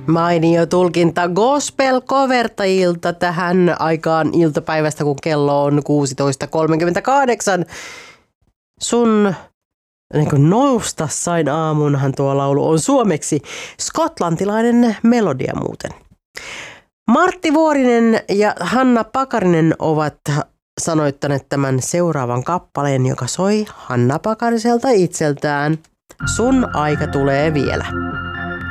Mainio tulkinta gospel-kovertajilta tähän aikaan iltapäivästä, kun kello on 16.38. Sun nousta sain aamunhan tuo laulu on suomeksi. Skotlantilainen melodia muuten. Martti Vuorinen ja Hanna Pakarinen ovat sanoittaneet tämän seuraavan kappaleen, joka soi Hanna Pakariselta itseltään. Sun aika tulee vielä.